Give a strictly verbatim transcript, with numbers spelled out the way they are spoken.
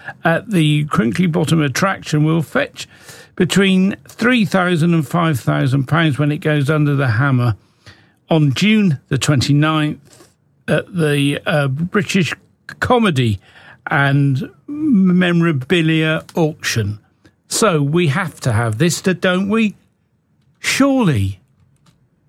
at the Crinkly Bottom attraction will fetch between three thousand and five thousand pounds when it goes under the hammer on June the twenty-ninth at the uh, British Comedy and Memorabilia Auction. So we have to have this, don't we? Surely.